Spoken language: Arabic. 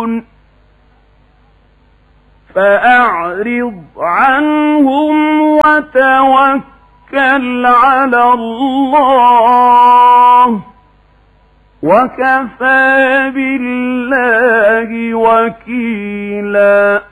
فأعرض عنهم وتوكل على الله وكفى بالله وكيلا.